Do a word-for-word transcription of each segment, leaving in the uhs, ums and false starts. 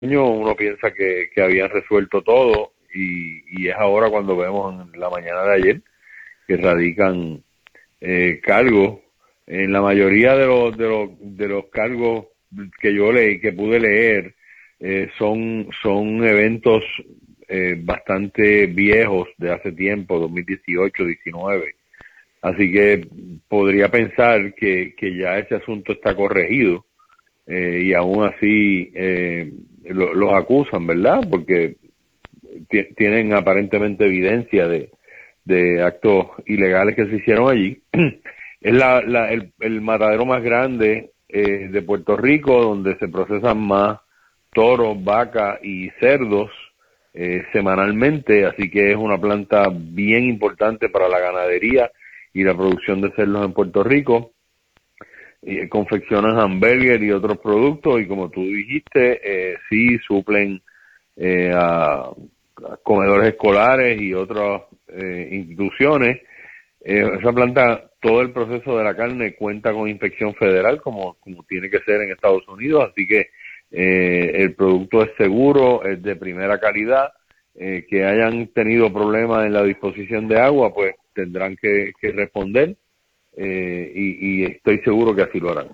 año uno piensa que, que habían resuelto todo y, y es ahora cuando vemos en la mañana de ayer que radican eh, cargos. En la mayoría de los de los de los cargos que yo leí, que pude leer, eh, son son eventos eh, bastante viejos de hace tiempo, dos mil dieciocho, diecinueve. Así que podría pensar que, que ya ese asunto está corregido eh, y aún así eh, lo, los acusan, ¿verdad? Porque t- tienen aparentemente evidencia de, de actos ilegales que se hicieron allí. Es la, la, el, el matadero más grande eh, de Puerto Rico, donde se procesan más toros, vacas y cerdos eh, semanalmente, así que es una planta bien importante para la ganadería y la producción de cerdos en Puerto Rico. Y confeccionan hamburgues y otros productos y como tú dijiste, eh, sí suplen eh, a, a comedores escolares y otras eh, instituciones. Eh, esa planta, todo el proceso de la carne cuenta con inspección federal como, como tiene que ser en Estados Unidos, así que eh, el producto es seguro, es de primera calidad. Eh, que hayan tenido problemas en la disposición de agua, pues tendrán que, que responder eh, y, y estoy seguro que así lo harán.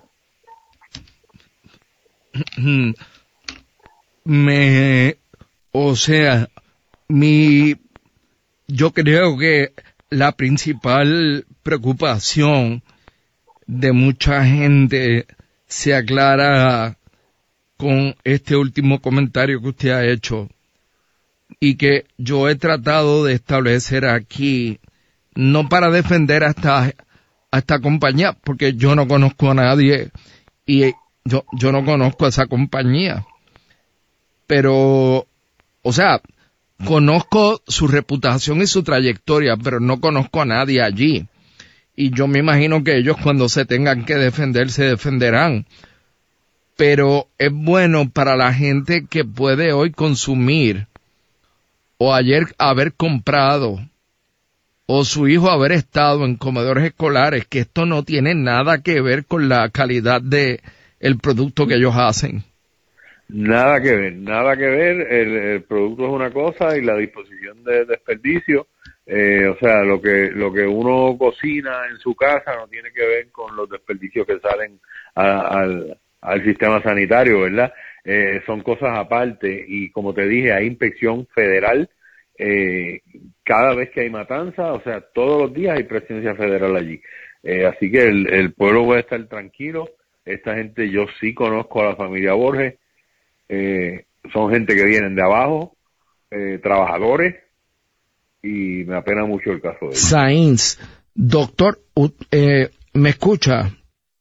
Me, o sea, mi, yo creo que la principal preocupación de mucha gente se aclara con este último comentario que usted ha hecho y que yo he tratado de establecer aquí, no para defender a esta, a esta compañía, porque yo no conozco a nadie y yo, yo no conozco a esa compañía, pero, o sea, conozco su reputación y su trayectoria, pero no conozco a nadie allí. Y yo me imagino que ellos cuando se tengan que defender, se defenderán. Pero es bueno para la gente que puede hoy consumir, o ayer haber comprado, o su hijo haber estado en comedores escolares, que esto no tiene nada que ver con la calidad de el producto que ellos hacen. Nada que ver, nada que ver, el, el producto es una cosa y la disposición de desperdicio, eh, o sea, lo que lo que uno cocina en su casa no tiene que ver con los desperdicios que salen a, al, al sistema sanitario, ¿verdad? Eh, son cosas aparte y como te dije, hay inspección federal eh, cada vez que hay matanza, o sea, todos los días hay presencia federal allí. Eh, así que el, el pueblo puede estar tranquilo, esta gente, yo sí conozco a la familia Borges. Eh, son gente que vienen de abajo, eh, trabajadores, y me apena mucho el caso de ellos. Sainz, doctor, eh, ¿me escucha?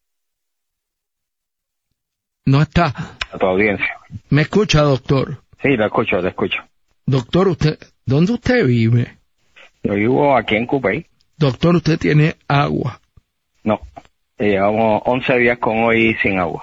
No está. A tu audiencia. ¿Me escucha, doctor? Sí, lo escucho, lo escucho. Doctor, usted, ¿dónde usted vive? Yo vivo aquí en Cupey. Doctor, ¿usted tiene agua? No, llevamos once días con hoy sin agua.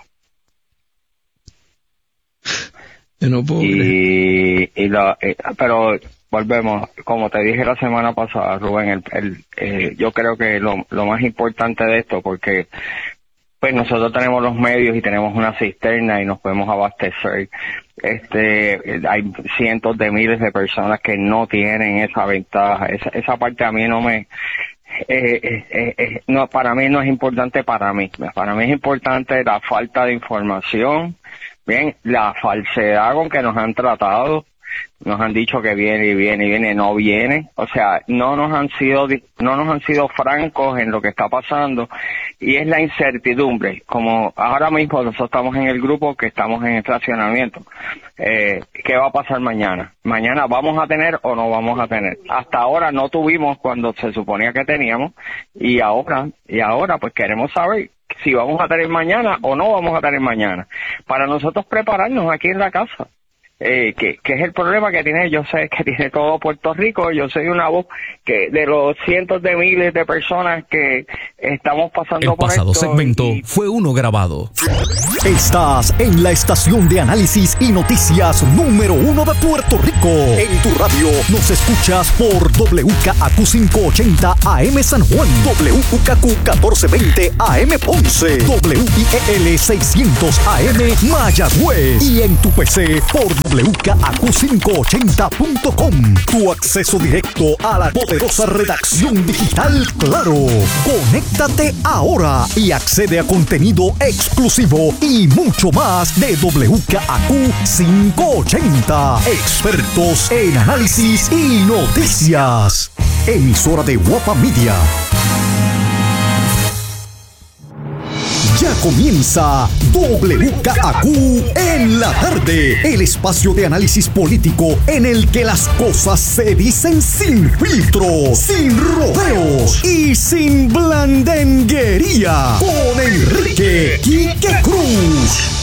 No puedo y, y la, eh, pero volvemos, como te dije la semana pasada, Rubén, el, el, eh, yo creo que lo, lo más importante de esto, porque pues nosotros tenemos los medios y tenemos una cisterna y nos podemos abastecer. Este, hay cientos de miles de personas que no tienen esa ventaja. Esa, esa parte a mí no me, eh, eh, eh, no, para mí no es importante para mí. Para mí es importante la falta de información. Bien, la falsedad con que nos han tratado, nos han dicho que viene y viene y viene, no viene, o sea, no nos han sido, no nos han sido francos en lo que está pasando, y es la incertidumbre, como ahora mismo nosotros estamos en el grupo que estamos en el racionamiento, eh, ¿qué va a pasar mañana? Mañana vamos a tener o no vamos a tener, hasta ahora no tuvimos cuando se suponía que teníamos, y ahora, y ahora pues queremos saber si vamos a tener mañana o no vamos a tener mañana, para nosotros prepararnos aquí en la casa. Eh, que, que es el problema que tiene, yo sé que tiene todo Puerto Rico. Yo soy una voz que de los cientos de miles de personas que estamos pasando el por esto. El pasado segmento y... fue uno grabado. Estás en la estación de análisis y noticias número uno de Puerto Rico. En tu radio nos escuchas por W K A Q quinientos ochenta A M San Juan, W K A Q catorce veinte A M Ponce, W I E L seiscientos A M Mayagüez y en tu P C por W K A Q quinientos ochenta punto com. Tu acceso directo a la poderosa redacción digital Claro. Conéctate ahora y accede a contenido exclusivo y mucho más de W K A Q quinientos ochenta. Expertos en análisis y noticias. Emisora de Guapa Media. Ya comienza W K A Q en la tarde, el espacio de análisis político en el que las cosas se dicen sin filtro, sin rodeos y sin blandenguería. Con Enrique Quique Cruz.